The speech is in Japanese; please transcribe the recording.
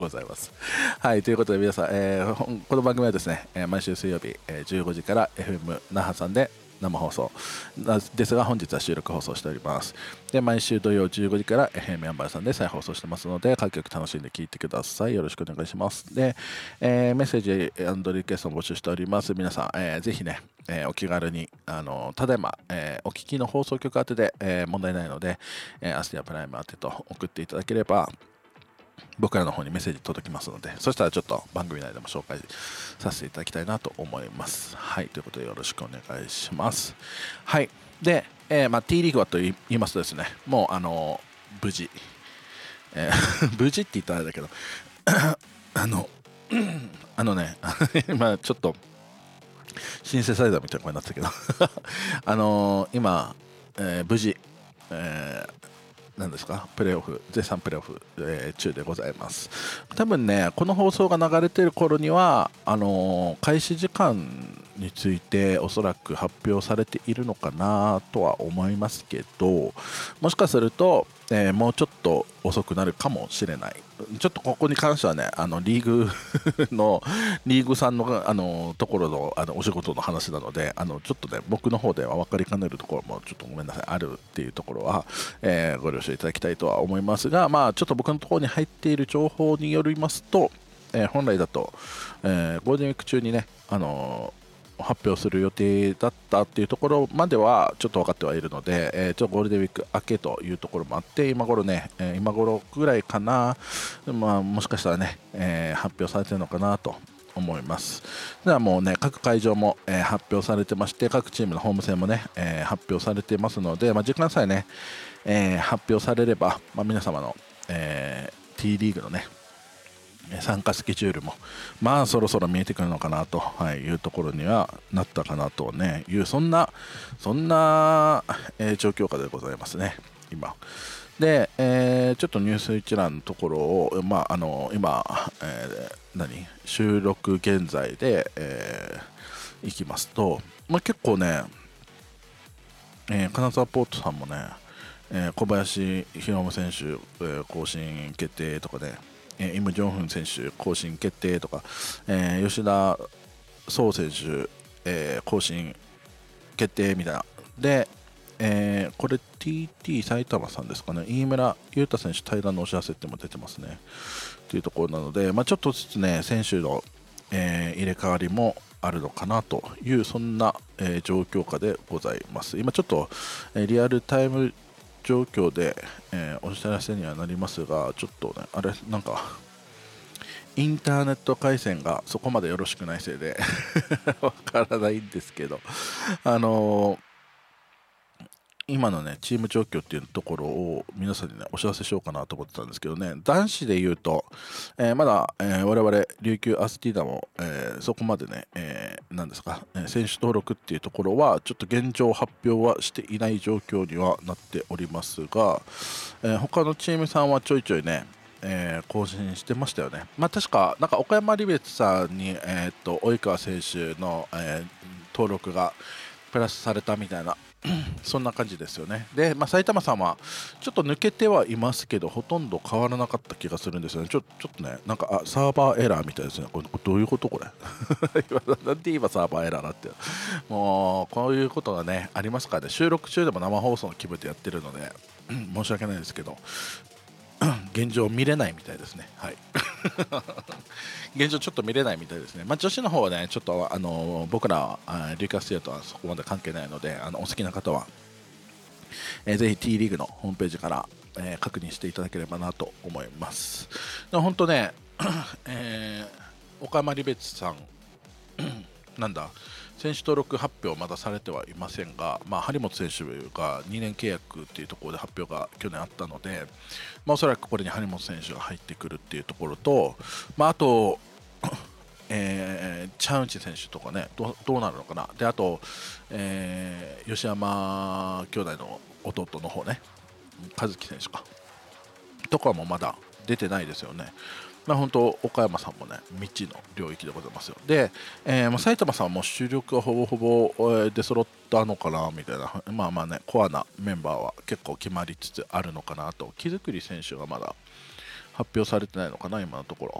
ございます。はい、ということで皆さん、この番組はですね、毎週水曜日、15時から FM 那覇さんで生放送ですが、本日は収録放送しております。で、毎週土曜15時から FM やんばるさんで再放送してますので、各曲楽しんで聴いてください。よろしくお願いします。で、メッセージリクエストも募集しております。皆さん、ぜひね、お気軽にただいま、お聞きの放送局宛てで、問題ないので、アスティアプライム宛てと送っていただければ僕らの方にメッセージ届きますので、そしたらちょっと番組内でも紹介させていただきたいなと思います。はい、ということでよろしくお願いします。はい、で、T リーグはと言いますとですね、もう無事、無事って言ったらあれだけど今ちょっとシンセサイザーみたいな声になったけど今、無事、何ですか、プレーオフ、絶賛プレーオフ、中でございます。多分ね、この放送が流れている頃には開始時間についておそらく発表されているのかなとは思いますけど、もしかすると、もうちょっと遅くなるかもしれない。ちょっとここに関してはね、リーグのリーグさんのところのお仕事の話なので、ちょっとね、僕の方では分かりかねるところもちょっとごめんなさい、あるっていうところは、ご了承いただきたいとは思いますが、まあちょっと僕のところに入っている情報によりますと、本来だと、ゴールデンウィーク中にね、発表する予定だったっていうところまではちょっと分かってはいるので、ちょっとゴールデンウィーク明けというところもあって、今頃ね、今頃ぐらいかな、もしかしたらね、発表されてるのかなと思います。ではもうね、各会場も、発表されてまして、各チームのホーム戦もね、発表されてますので、時間さえね、発表されれば、皆様の、T リーグのね参加スケジュールもそろそろ見えてくるのかなというところにはなったかなとねいう、そんな、状況下でございますね今で。ちょっとニュース一覧のところを、今、収録現在で、いきますと、結構ね、金沢ポートさんもね、小林宏夢選手、更新決定とかね、イム・ジョンフン選手更新決定とか、吉田壮選手、更新決定みたいなで、これ TT 埼玉さんですかね、飯村優太選手対談のお知らせっても出てますねというところなので、ちょっとずつね選手の、入れ替わりもあるのかなというそんな、状況下でございます。今ちょっと、リアルタイム状況で、お知らせにはなりますが、ちょっとね、あれ、なんかインターネット回線がそこまでよろしくないせいでわからないんですけど、今のねチーム状況っていうところを皆さんにねお知らせしようかなと思ってたんですけどね、男子で言うと、まだ、我々琉球アスティーダも、そこまでね、何ですか、選手登録っていうところはちょっと現状発表はしていない状況にはなっておりますが、他のチームさんはちょいちょいね、更新してましたよね。確かなんか岡山リベツさんに、及川選手の、登録がプラスされたみたいなそんな感じですよね。で、埼玉さんはちょっと抜けてはいますけど、ほとんど変わらなかった気がするんですよね。ちょっとね、なんかサーバーエラーみたいですね。これどういうことこれなんで今サーバーエラーなって、もうこういうことがねありますからね。収録中でも生放送の気分でやってるので申し訳ないですけど現状見れないみたいですね。はい現状ちょっと見れないみたいですね。女子の方はね、ちょっと僕らリューカスティアとはそこまで関係ないので、お好きな方は、ぜひ T リーグのホームページから、確認していただければなと思います。でも本当ね、岡山リベツさんなんだ、選手登録発表まだされてはいませんが、張本選手が2年契約っていうところで発表が去年あったので、おそらくこれに張本選手が入ってくるっていうところと、あと、チャウンチ選手とかね、どうなるのかな。で、あと、吉山兄弟の弟の方ね、和樹選手かとかもまだ出てないですよね。本当岡山さんもね未知の領域でございますよ。で、埼玉さんも主力がほぼほぼ、出揃ったのかなみたいな、ね、コアなメンバーは結構決まりつつあるのかなと。木造選手がまだ発表されてないのかな今のところ。